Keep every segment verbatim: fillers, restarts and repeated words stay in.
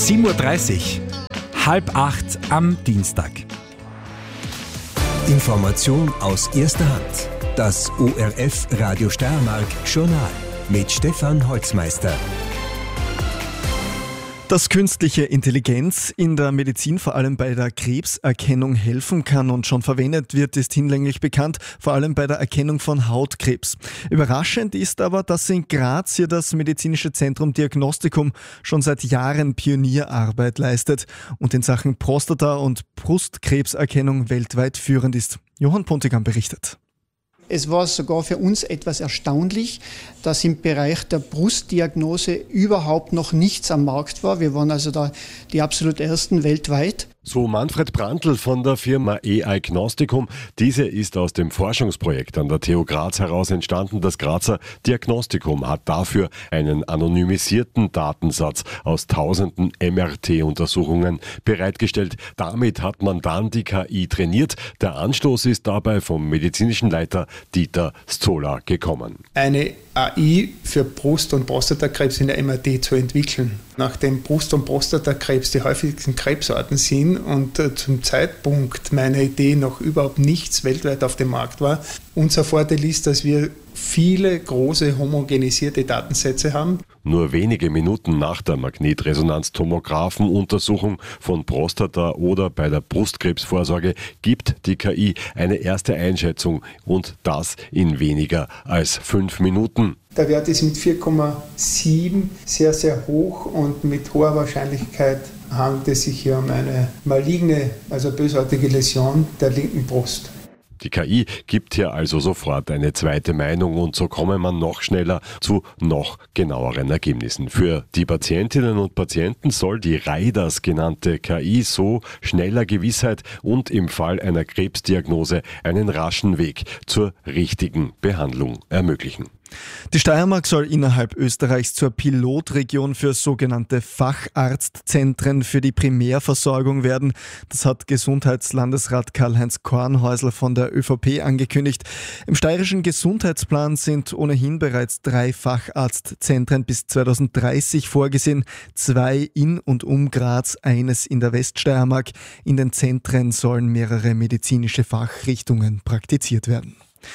sieben Uhr dreißig, halb acht am Dienstag. Information aus erster Hand. Das O R F Radio Steiermark Journal mit Stefan Holzmeister. Dass künstliche Intelligenz in der Medizin vor allem bei der Krebserkennung helfen kann und schon verwendet wird, ist hinlänglich bekannt, vor allem bei der Erkennung von Hautkrebs. Überraschend ist aber, dass in Graz hier das medizinische Zentrum Diagnostikum schon seit Jahren Pionierarbeit leistet und in Sachen Prostata- und Brustkrebserkennung weltweit führend ist. Johann Pontigam berichtet. Es war sogar für uns etwas erstaunlich, dass im Bereich der Brustdiagnose überhaupt noch nichts am Markt war. Wir waren also da die absolut ersten weltweit. So Manfred Brandl von der Firma eAgnostikum. Diese ist aus dem Forschungsprojekt an der T U Graz heraus entstanden. Das Grazer Diagnostikum hat dafür einen anonymisierten Datensatz aus tausenden M R T-Untersuchungen bereitgestellt. Damit hat man dann die K I trainiert. Der Anstoß ist dabei vom medizinischen Leiter Dieter Szola gekommen. Eine A I für Brust- und Prostatakrebs in der M R T zu entwickeln. Nachdem Brust- und Prostatakrebs die häufigsten Krebsarten sind und äh, zum Zeitpunkt meiner Idee noch überhaupt nichts weltweit auf dem Markt war, unser Vorteil ist, dass wir viele große homogenisierte Datensätze haben. Nur wenige Minuten nach der Magnetresonanztomographenuntersuchung von Prostata oder bei der Brustkrebsvorsorge gibt die K I eine erste Einschätzung und das in weniger als fünf Minuten. Der Wert ist mit vier Komma sieben sehr, sehr hoch und mit hoher Wahrscheinlichkeit handelt es sich hier um eine maligne, also bösartige Läsion der linken Brust. Die K I gibt hier also sofort eine zweite Meinung und so komme man noch schneller zu noch genaueren Ergebnissen. Für die Patientinnen und Patienten soll die RAIDAS genannte K I so schneller Gewissheit und im Fall einer Krebsdiagnose einen raschen Weg zur richtigen Behandlung ermöglichen. Die Steiermark soll innerhalb Österreichs zur Pilotregion für sogenannte Facharztzentren für die Primärversorgung werden. Das hat Gesundheitslandesrat Karl-Heinz Kornhäusl von der ÖVP angekündigt. Im steirischen Gesundheitsplan sind ohnehin bereits drei Facharztzentren bis zweitausenddreißig vorgesehen. Zwei in und um Graz, eines in der Weststeiermark. In den Zentren sollen mehrere medizinische Fachrichtungen praktiziert werden.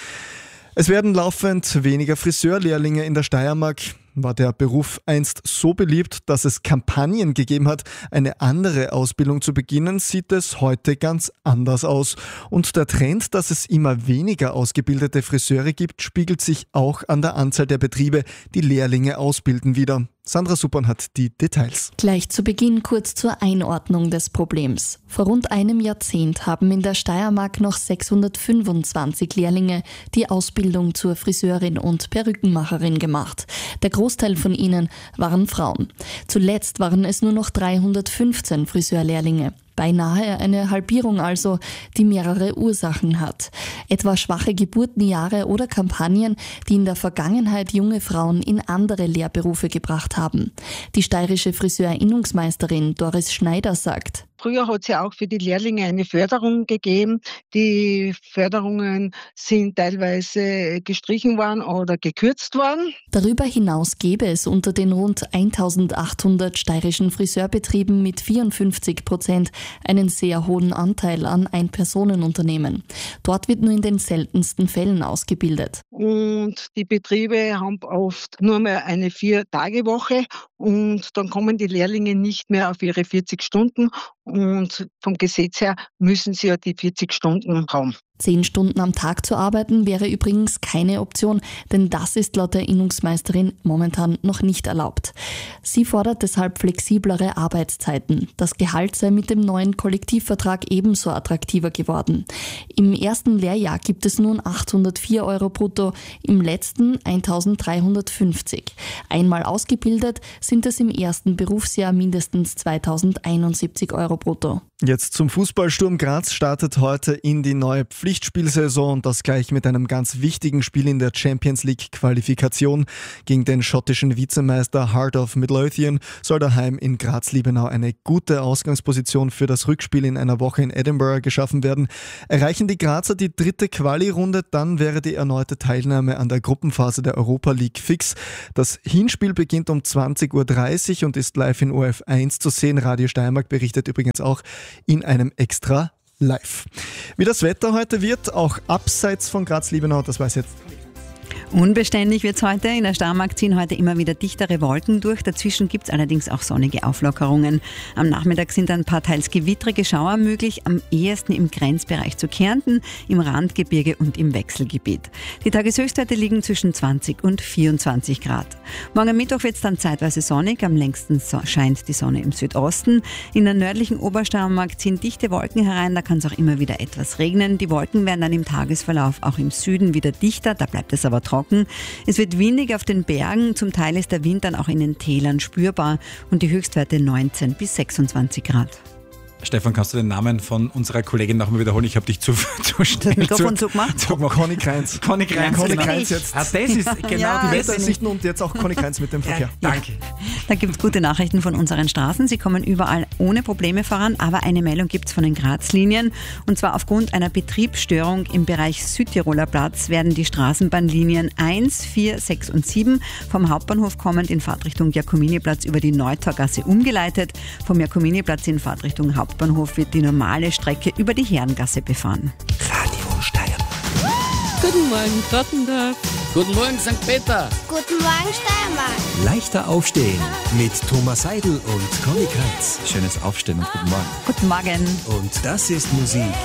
Es werden laufend weniger Friseurlehrlinge in der Steiermark. War der Beruf einst so beliebt, dass es Kampagnen gegeben hat, eine andere Ausbildung zu beginnen, sieht es heute ganz anders aus. Und der Trend, dass es immer weniger ausgebildete Friseure gibt, spiegelt sich auch an der Anzahl der Betriebe, die Lehrlinge ausbilden, wider. Sandra Suppern hat die Details. Gleich zu Beginn kurz zur Einordnung des Problems. Vor rund einem Jahrzehnt haben in der Steiermark noch sechshundertfünfundzwanzig Lehrlinge die Ausbildung zur Friseurin und Perückenmacherin gemacht. Der Großteil von ihnen waren Frauen. Zuletzt waren es nur noch dreihundertfünfzehn Friseurlehrlinge. Beinahe eine Halbierung also, die mehrere Ursachen hat. Etwa schwache Geburtenjahre oder Kampagnen, die in der Vergangenheit junge Frauen in andere Lehrberufe gebracht haben. Die steirische Friseurinnungsmeisterin Doris Schneider sagt: Früher hat es ja auch für die Lehrlinge eine Förderung gegeben. Die Förderungen sind teilweise gestrichen worden oder gekürzt worden. Darüber hinaus gäbe es unter den rund eintausendachthundert steirischen Friseurbetrieben mit vierundfünfzig Prozent einen sehr hohen Anteil an Ein-Personen-Unternehmen. Dort wird nur in den seltensten Fällen ausgebildet. Und die Betriebe haben oft nur mehr eine Vier-Tage-Woche und dann kommen die Lehrlinge nicht mehr auf ihre vierzig Stunden. Und vom Gesetz her müssen sie ja die vierzig Stunden haben. Zehn Stunden am Tag zu arbeiten wäre übrigens keine Option, denn das ist laut der Innungsmeisterin momentan noch nicht erlaubt. Sie fordert deshalb flexiblere Arbeitszeiten. Das Gehalt sei mit dem neuen Kollektivvertrag ebenso attraktiver geworden. Im ersten Lehrjahr gibt es nun achthundertvier Euro brutto, im letzten eintausenddreihundertfünfzig. Einmal ausgebildet sind es im ersten Berufsjahr mindestens zweitausendeinundsiebzig Euro brutto. Jetzt zum Fußball. Sturm Graz startet heute in die neue Pflichtspielsaison und das gleich mit einem ganz wichtigen Spiel in der Champions League Qualifikation. Gegen den schottischen Vizemeister Heart of Midlothian soll daheim in Graz-Liebenau eine gute Ausgangsposition für das Rückspiel in einer Woche in Edinburgh geschaffen werden. Erreichen die Grazer die dritte Quali-Runde, dann wäre die erneute Teilnahme an der Gruppenphase der Europa League fix. Das Hinspiel beginnt um zwanzig Uhr dreißig und ist live in O R F eins zu sehen. Radio Steiermark berichtet übrigens auch in einem Extra live. Wie das Wetter heute wird, auch abseits von Graz-Liebenau, das weiß jetzt. Unbeständig wird es heute. In der Steiermark ziehen heute immer wieder dichtere Wolken durch. Dazwischen gibt es allerdings auch sonnige Auflockerungen. Am Nachmittag sind ein paar teils gewittrige Schauer möglich, am ehesten im Grenzbereich zu Kärnten, im Randgebirge und im Wechselgebiet. Die Tageshöchstwerte liegen zwischen zwanzig und vierundzwanzig Grad. Morgen Mittwoch wird es dann zeitweise sonnig. Am längsten so- scheint die Sonne im Südosten. In der nördlichen Obersteiermark ziehen dichte Wolken herein. Da kann es auch immer wieder etwas regnen. Die Wolken werden dann im Tagesverlauf auch im Süden wieder dichter. Da bleibt es aber trocken. Es wird windig auf den Bergen, zum Teil ist der Wind dann auch in den Tälern spürbar und die Höchstwerte neunzehn bis sechsundzwanzig Grad. Stefan, kannst du den Namen von unserer Kollegin nochmal wiederholen? Ich habe dich zu, zu schnell... Das Mikrofon zu gemacht? Zu Conny Kreins. Conny Kreins. Conny genau. Kreins jetzt. Ah, das ist genau Ja, die Wettersichten und jetzt auch Conny Kreins mit dem Verkehr. Ja, danke. Da gibt es gute Nachrichten von unseren Straßen. Sie kommen überall ohne Probleme voran, aber eine Meldung gibt es von den Graz-Linien. Und zwar aufgrund einer Betriebsstörung im Bereich Südtiroler Platz werden die Straßenbahnlinien eins, vier, sechs und sieben vom Hauptbahnhof kommend in Fahrtrichtung Jakominiplatz über die Neutorgasse umgeleitet. Vom Jakominiplatz in Fahrtrichtung Hauptbahnhof wird die normale Strecke über die Herrengasse befahren. Radio Steiermark. Guten Morgen, Trottendorf. Guten Morgen, Sankt Peter. Guten Morgen, Steiermark. Leichter aufstehen mit Thomas Seidel und Conny Kreins. Schönes Aufstehen und guten Morgen. Guten Morgen. Und das ist Musik